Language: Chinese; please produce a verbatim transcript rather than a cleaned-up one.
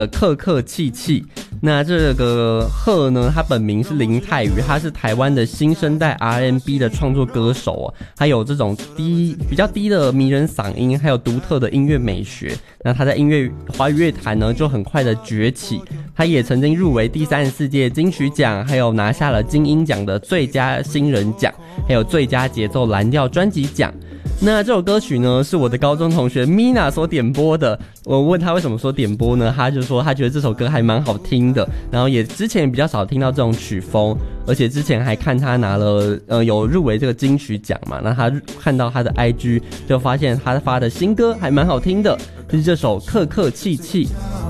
客客气气。那这个贺呢，他本名是林泰宇，他是台湾的新生代 R and B 的创作歌手哦，他有这种低比较低的迷人嗓音，还有独特的音乐美学。那他在音乐华语乐坛呢就很快的崛起，他也曾经入围第三十四届金曲奖，还有拿下了金鹰奖的最佳新人奖，还有最佳节奏蓝调专辑奖。那这首歌曲呢，是我的高中同学 Mina 所点播的。我问他为什么说点播呢，他就说他觉得这首歌还蛮好听的，然后也之前比较少听到这种曲风，而且之前还看他拿了呃有入围这个金曲奖嘛，那他看到他的 I G 就发现他发的新歌还蛮好听的，就是这首客客气气。